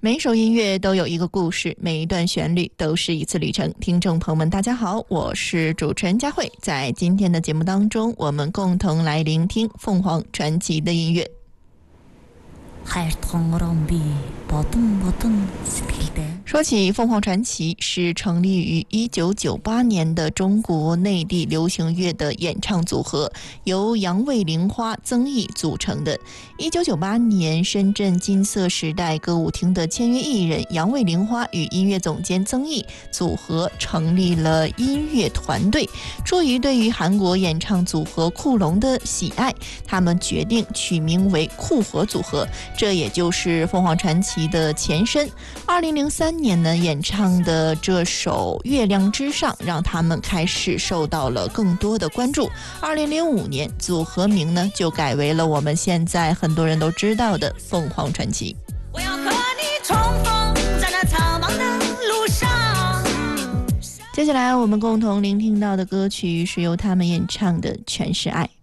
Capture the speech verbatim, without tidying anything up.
每一首音乐都有一个故事，每一段旋律都是一次旅程。听众朋友们大家好，我是主持人佳慧。在今天的节目当中，我们共同来聆听凤凰传奇的音乐。说起凤凰传奇，是成立于一九九八年的中国内地流行乐的演唱组合，由杨卫玲花、曾毅组成的。一九九八年，深圳金色时代歌舞厅的签约艺人杨卫玲花与音乐总监曾毅组合成立了音乐团队。出于对于韩国演唱组合酷龙的喜爱，他们决定取名为酷火组合，这也就是凤凰传奇的前身。二零零三年呢，演唱的这首《月亮之上》让他们开始受到了更多的关注。二零零五年，组合名呢就改为了我们现在很多人都知道的凤凰传奇。我要和你重逢在那苍茫的路上。接下来我们共同聆听到的歌曲是由他们演唱的《全是爱》。